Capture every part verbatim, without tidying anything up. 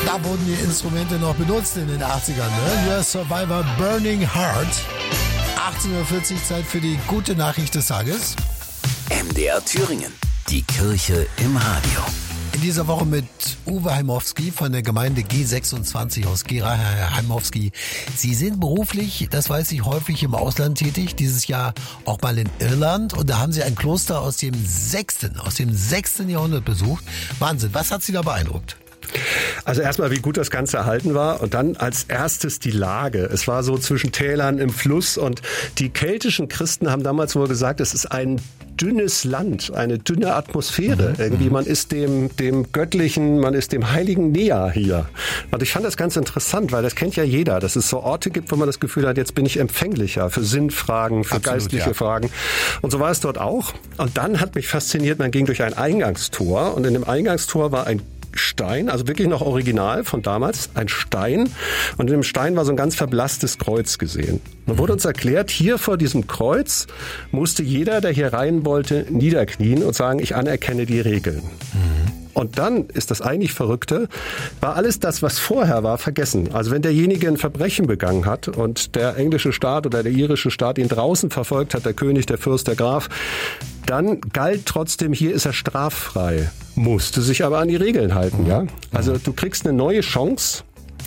Da wurden die Instrumente noch benutzt in den achtzigern. Ne? U S Survivor Burning Heart. achtzehn Uhr vierzig, Zeit für die gute Nachricht des Tages. M D R Thüringen. Die Kirche im Radio. In dieser Woche mit Uwe Heimowski von der Gemeinde G sechsundzwanzig aus Gera. Herr Heimowski, Sie sind beruflich, das weiß ich, häufig im Ausland tätig. Dieses Jahr auch mal in Irland. Und da haben Sie ein Kloster aus dem sechsten, aus dem sechsten Jahrhundert besucht. Wahnsinn, was hat Sie da beeindruckt? Also erstmal, wie gut das Ganze erhalten war und dann als erstes die Lage. Es war so zwischen Tälern im Fluss und die keltischen Christen haben damals wohl gesagt, es ist ein dünnes Land, eine dünne Atmosphäre. Irgendwie, man ist dem, dem Göttlichen, man ist dem Heiligen näher hier. Und ich fand das ganz interessant, weil das kennt ja jeder, dass es so Orte gibt, wo man das Gefühl hat, jetzt bin ich empfänglicher für Sinnfragen, für Absolut, geistliche ja. Fragen. Und so war es dort auch. Und dann hat mich fasziniert, man ging durch ein Eingangstor und in dem Eingangstor war ein Stein, also wirklich noch original von damals, ein Stein. Und in dem Stein war so ein ganz verblasstes Kreuz gesehen. Dann wurde uns erklärt, hier vor diesem Kreuz musste jeder, der hier rein wollte, niederknien und sagen, ich anerkenne die Regeln. Mhm. Und dann ist das eigentlich Verrückte, war alles das, was vorher war, vergessen. Also wenn derjenige ein Verbrechen begangen hat und der englische Staat oder der irische Staat ihn draußen verfolgt hat, der König, der Fürst, der Graf, dann galt trotzdem, hier ist er straffrei, musste sich aber an die Regeln halten. Ja? Also du kriegst eine neue Chance,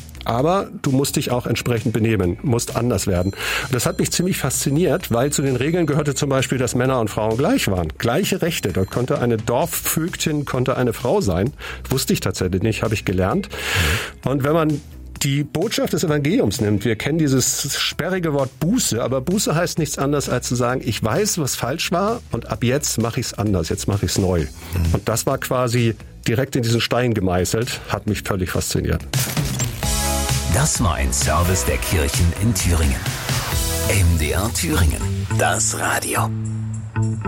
aber du musst dich auch entsprechend benehmen, musst anders werden. Und das hat mich ziemlich fasziniert, weil zu den Regeln gehörte zum Beispiel, dass Männer und Frauen gleich waren. Gleiche Rechte. Dort konnte eine Dorfvögtin, konnte eine Frau sein. Wusste ich tatsächlich nicht, habe ich gelernt. Und wenn man die Botschaft des Evangeliums nimmt, wir kennen dieses sperrige Wort Buße, aber Buße heißt nichts anderes, als zu sagen, ich weiß, was falsch war und ab jetzt mache ich es anders, jetzt mache ich es neu. Mhm. Und das war quasi direkt in diesen Stein gemeißelt, hat mich völlig fasziniert. Das war ein Service der Kirchen in Thüringen. M D R Thüringen, das Radio.